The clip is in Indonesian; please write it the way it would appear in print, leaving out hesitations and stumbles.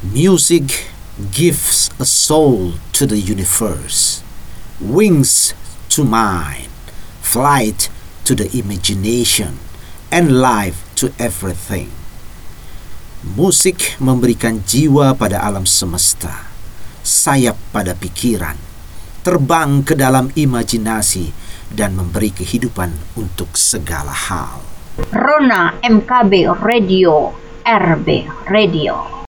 Music gives a soul to the universe, wings to mind, flight to the imagination, and life to everything. Musik memberikan jiwa pada alam semesta, sayap pada pikiran, terbang ke dalam imajinasi, dan memberi kehidupan untuk segala hal. Rona MKB Radio, RB Radio.